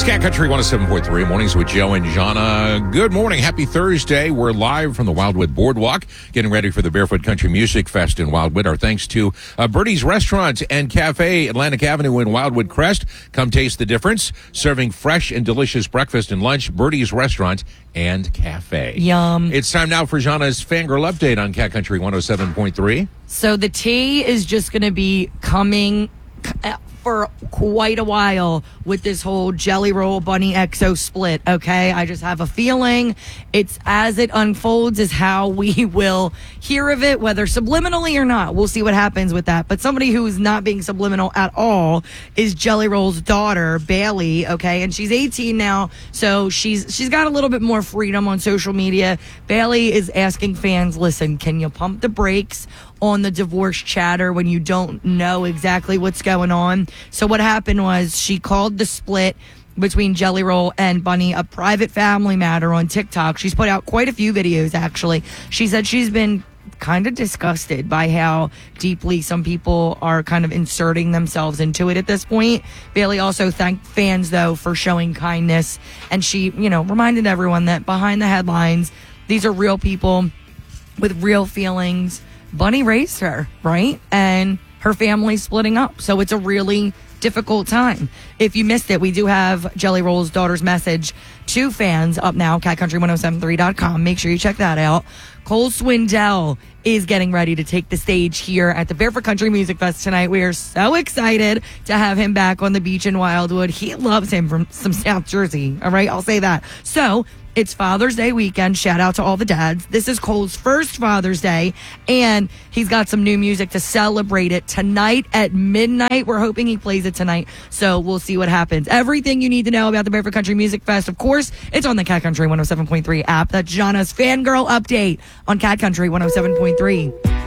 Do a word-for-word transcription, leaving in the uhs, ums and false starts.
Cat Country one oh seven point three, mornings with Joe and Jana. Good morning. Happy Thursday. We're live from the Wildwood Boardwalk, getting ready for the Barefoot Country Music Fest in Wildwood. Our thanks to uh, Birdie's Restaurant and Cafe, Atlantic Avenue in Wildwood Crest. Come taste the difference. Serving fresh and delicious breakfast and lunch. Birdie's Restaurant and Cafe. Yum. It's time now for Jana's Fangirl Update on Cat Country one oh seven point three. So the tea is just going to be coming for quite a while with this whole Jelly Roll Bunny X O split, okay? I just have a feeling it's as it unfolds is how we will hear of it, whether subliminally or not. We'll see what happens with that. But somebody who is not being subliminal at all is Jelly Roll's daughter, Bailey, okay? And she's eighteen now, so she's she's got a little bit more freedom on social media. Bailey is asking fans, listen, can you pump the brakes on the divorce chatter when you don't know exactly what's going on? So what happened was she called the split between Jelly Roll and Bunny a private family matter on TikTok. She's put out quite a few videos, actually. She said she's been kind of disgusted by how deeply some people are kind of inserting themselves into it at this point. Bailey also thanked fans, though, for showing kindness. And she, you know, reminded everyone that behind the headlines, these are real people with real feelings. Bunny raised her, right? And her family's splitting up. So it's a really difficult time. If you missed it, we do have Jelly Roll's daughter's message to fans up now, cat country one oh seven three dot com. Make sure you check that out. Cole Swindell is getting ready to take the stage here at the Barefoot Country Music Fest tonight. We are so excited to have him back on the beach in Wildwood. He loves him from some South Jersey. All right, I'll say that. So it's Father's Day weekend. Shout out to all the dads. This is Cole's first Father's Day, and he's got some new music to celebrate it tonight at midnight. We're hoping he plays it tonight, so we'll see what happens. Everything you need to know about the Barefoot Country Music Fest, of course, it's on the Cat Country one oh seven point three app. That's Jana's Fangirl Update on Cat Country one oh seven point three.